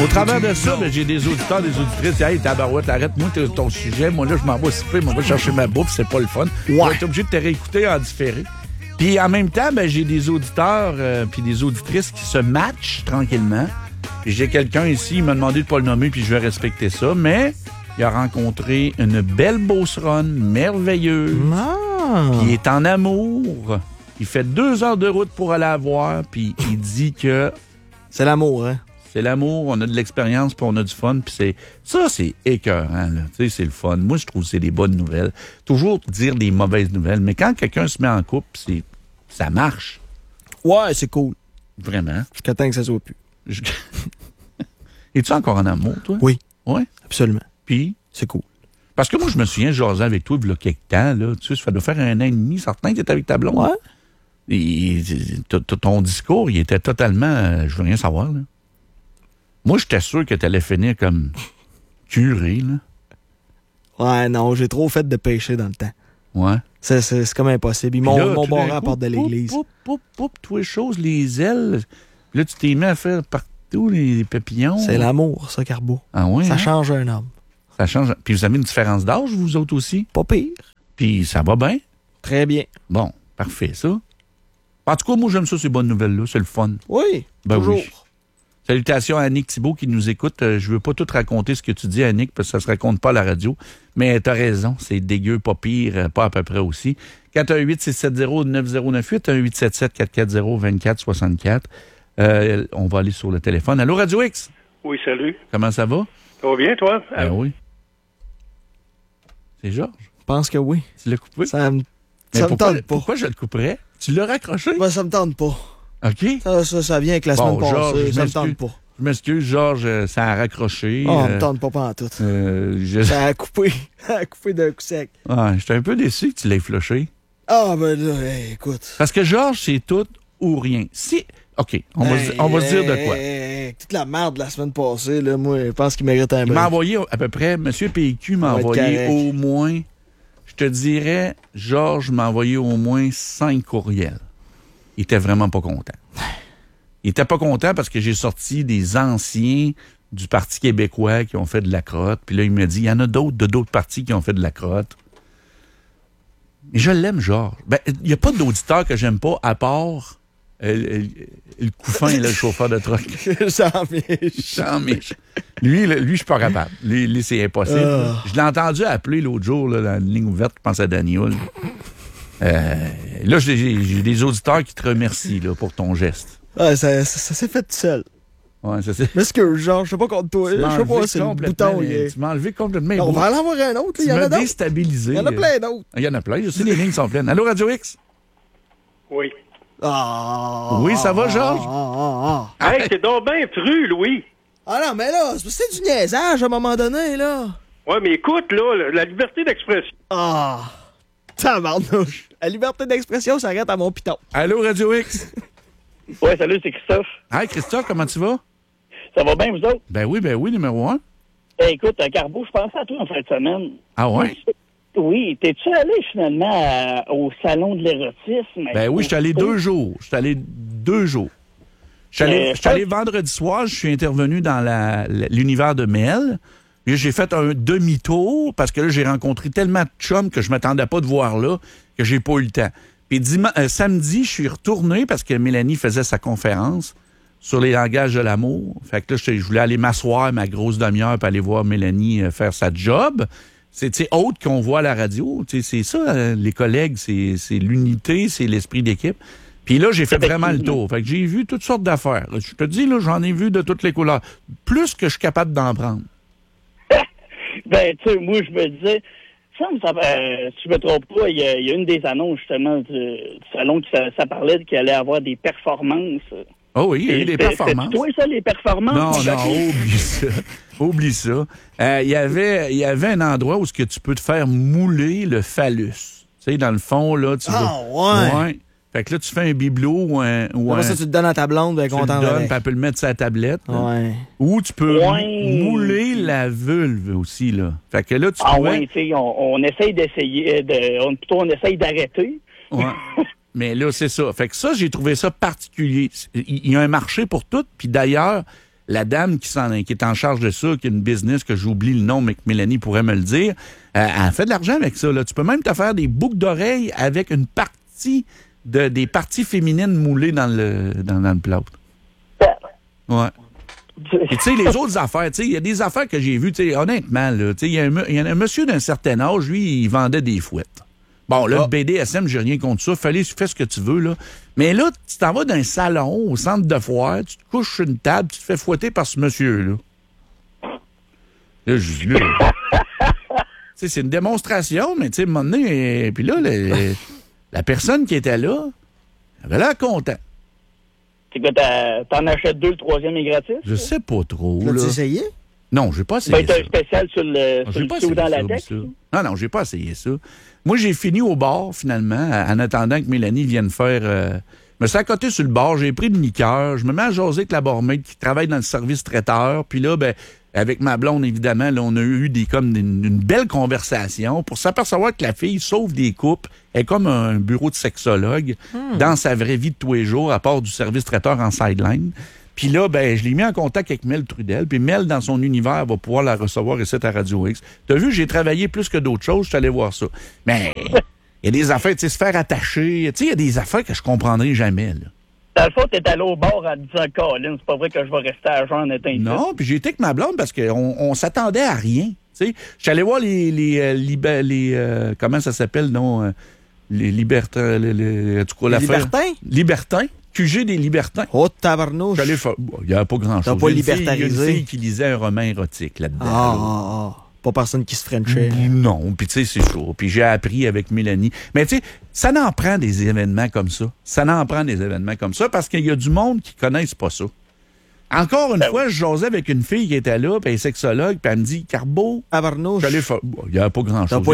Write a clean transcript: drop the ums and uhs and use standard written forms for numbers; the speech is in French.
Au travers de ça, ben, j'ai des auditeurs, des auditrices. Hey, tabarouette, arrête-moi ton sujet. Moi, là, je m'en vais siffler, je m'en vais chercher ma bouffe. C'est pas le fun. Je vais être obligé de te réécouter en différé. Puis en même temps, ben, j'ai des auditeurs puis des auditrices qui se matchent tranquillement. Puis j'ai quelqu'un ici, il m'a demandé de pas le nommer, puis je vais respecter ça. Mais il a rencontré une belle beauceronne merveilleuse. Puis il est en amour. Il fait 2 heures de route pour aller la voir, puis il dit que... C'est l'amour, hein? C'est l'amour, on a de l'expérience, puis on a du fun, puis c'est écœurant, là. Tu sais, c'est le fun. Moi, je trouve que c'est des bonnes nouvelles. Toujours dire des mauvaises nouvelles, mais quand quelqu'un se met en couple, ça marche. Ouais, c'est cool. Vraiment. Jusqu'à temps que ça soit plus. Es-tu encore en amour, toi? Oui. Oui? Absolument. Puis? C'est cool. Parce que moi, je me souviens, je jasais avec toi il y a quelques temps, là. Tu sais, ça doit faire 1 an et demi, certain que t'étais avec ta blonde. Ouais. Et ton discours, il était totalement... je veux rien savoir, là. Moi, j'étais sûr que t'allais finir comme curé, là. Ouais, non, j'ai trop fait de péché dans le temps. Ouais. C'est comme impossible. Ils m'ont barré à la porte de l'église. Toutes les choses, les ailes. Là, tu t'es mis à faire partout les papillons. C'est l'amour, ça, Carbo. Ah oui? Ça change un homme. Ça change. Puis vous avez une différence d'âge, vous autres aussi? Pas pire. Puis ça va bien? Très bien. Bon, parfait, ça. En tout cas, moi, j'aime ça, ces bonnes nouvelles-là. C'est le fun. Oui, ben toujours. Oui. Salutations à Annick Thibault qui nous écoute. Je veux pas tout raconter ce que tu dis, Annick, parce que ça se raconte pas à la radio. Mais t'as raison, c'est dégueu, pas pire, pas à peu près aussi. 418-670-9098, 1877-440-2464. On va aller sur le téléphone. Allô, Radio X? Oui, salut. Comment ça va? Ça va bien, toi? Ben oui. C'est Georges? Je pense que oui. Tu l'as coupé? Ça me tente pas. Pourquoi je le couperais? Tu l'as raccroché? Ben, ça me tente pas. OK. Ça vient avec la semaine passée. Georges, ça me tente pas. Je m'excuse, Georges, ça a raccroché. Oh, me tente pas pantoute. Ça a coupé. Ça a coupé d'un coup sec. Ouais, j'étais un peu déçu que tu l'aies flushé. Ah, ben là, écoute. Parce que Georges, c'est tout ou rien. Si... OK, on va se dire de quoi. Toute la merde de la semaine passée, là, moi, je pense qu'il mérite un break. Il m'a envoyé à peu près, M. PQ m'a envoyé au moins, je te dirais, Georges m'a envoyé au moins 5 courriels. Il était vraiment pas content. Il était pas content parce que j'ai sorti des anciens du Parti québécois qui ont fait de la crotte. Puis là, il m'a dit, il y en a d'autres partis qui ont fait de la crotte. Et je l'aime, Georges. Ben, il n'y a pas d'auditeur que j'aime pas, à part le couffin, le chauffeur de truck. Jean-Mich. Lui, je suis pas capable. Lui, c'est impossible. Je l'ai entendu appeler l'autre jour, là, dans la ligne ouverte, je pense à Daniel. Là, j'ai des auditeurs qui te remercient là, pour ton geste. Ouais, ça s'est fait tout seul. Ouais, ça c'est. Mais ce que, genre, je sais pas contre toi. Je sais pas, c'est le bouton. Tu m'as enlevé complètement. On va en avoir un autre. Il y en a d'autres. Déstabilisé. Il y en a plein d'autres. Il y en a plein. Je sais, les lignes sont pleines. Allô, Radio X? Oui. Oui, ça va, Georges? Hey, t'es donc bien fru, Louis. Ah non, mais là, c'est du niaisage à un moment donné, là. Ouais, mais écoute, là, la liberté d'expression. Tabarnouche. La liberté d'expression s'arrête à mon piton. Allô, Radio X? Ouais, salut, c'est Christophe. Hi, Christophe, comment tu vas? Ça va bien, vous autres? Ben oui, numéro 1. Écoute, Carbo, je pensais à toi en fin de semaine. Ah ouais? Oui, t'es-tu allé finalement au salon de l'érotisme? Ben oui, je suis allé 2 jours. Je suis allé 2 jours. Je suis allé vendredi soir, je suis intervenu dans l'univers de Mel. Puis j'ai fait un demi-tour parce que là, j'ai rencontré tellement de chums que je m'attendais pas de voir là que j'ai pas eu le temps. Puis samedi, je suis retourné parce que Mélanie faisait sa conférence sur les langages de l'amour. Fait que là, je voulais aller m'asseoir ma grosse demi-heure pour aller voir Mélanie faire sa job. C'est autre qu'on voit à la radio. C'est ça, les collègues, c'est l'unité, c'est l'esprit d'équipe. Puis là, j'ai fait vraiment le tour. Fait que j'ai vu toutes sortes d'affaires. Je te dis, là, j'en ai vu de toutes les couleurs. Plus que je suis capable d'en prendre. Ben, tu sais, moi, je me disais, si je me trompe pas, il y a une des annonces, justement, du salon qui ça parlait qu'il allait avoir des performances. Oh oui, il y a eu des performances. C'est toi, ça, les performances? Non, oublie ça. Oublie ça. Il y avait un endroit où tu peux te faire mouler le phallus. Tu sais, dans le fond, là, tu ouais. Fait que là, tu fais un bibelot ou un... ça, tu te donnes à ta blonde, ben, content tu le donnes, puis elle peut le mettre sur la tablette. Ouais. Ou tu peux mouler la vulve aussi, là. Fait que là, tu oui, tu sais, on essaye d'essayer, on essaye d'arrêter. Ouais. Mais là, c'est ça. Fait que ça, j'ai trouvé ça particulier. Il y a un marché pour tout. Puis d'ailleurs, la dame qui est en charge de ça, qui a une business que j'oublie le nom, mais que Mélanie pourrait me le dire, elle fait de l'argent avec ça. Là. Tu peux même te faire des boucles d'oreilles avec une partie des parties féminines moulées dans le plâtre. Ouais. Et tu sais, les autres affaires, tu sais, il y a des affaires que j'ai vues, tu sais, honnêtement, là, tu sais, il y a un monsieur d'un certain âge, lui, il vendait des fouettes. Bon, là, le BDSM, j'ai rien contre ça. Fais ce que tu veux, là. Mais là, tu t'en vas d'un salon au centre de foire, tu te couches sur une table, tu te fais fouetter par ce monsieur-là. Là, je dis, là. Tu sais, c'est une démonstration, mais tu sais, à un moment donné, puis là, la personne qui était là, elle avait l'air content. C'est quoi, t'en achètes 2, le 3e est gratis? Je sais pas trop. L'as-tu essayé? Non, j'ai pas essayé ça. C'est un spécial sur le sous dans la tête. Non, j'ai pas essayé ça. Moi, j'ai fini au bar, finalement, en attendant que Mélanie vienne faire... Je me suis accoté sur le bar, j'ai pris une liqueur, je me mets à jaser avec la barmaid qui travaille dans le service traiteur, puis là, ben, avec ma blonde, évidemment, là, on a eu une belle conversation pour s'apercevoir que la fille sauve des couples. Elle est comme un bureau de sexologue dans sa vraie vie de tous les jours, à part du service traiteur en sideline. Puis là, ben, je l'ai mis en contact avec Mel Trudel. Puis Mel, dans son univers, va pouvoir la recevoir ici à Radio X. T'as vu, j'ai travaillé plus que d'autres choses. Je suis allé voir ça. Mais il y a des affaires, tu sais, se faire attacher. Tu sais, il y a des affaires que je comprendrai jamais, là. Dans le fond, t'es allé au bar en disant, Colin, c'est pas vrai que je vais rester à jeun en étant ici. Non, puis j'ai été avec ma blonde parce qu'on s'attendait à rien. Tu sais, je suis allé voir les comment ça s'appelle, non? Les libertins. Les libertins? Libertins. QG des libertins. Oh, tabarnouche. Il n'y avait pas grand-chose. T'as pas libertarisé. Il y a une fille qui lisait un roman érotique là-dedans. Pas personne qui se frenchait. Non, puis tu sais, c'est chaud. Puis j'ai appris avec Mélanie. Mais tu sais, ça n'en prend des événements comme ça. Ça n'en prend des événements comme ça parce qu'il y a du monde qui ne connaissent pas ça. Encore une fois, je jasais avec une fille qui était là, puis elle est sexologue, puis elle me dit, Carbo, tabarnouche. il n'y avait pas grand-chose.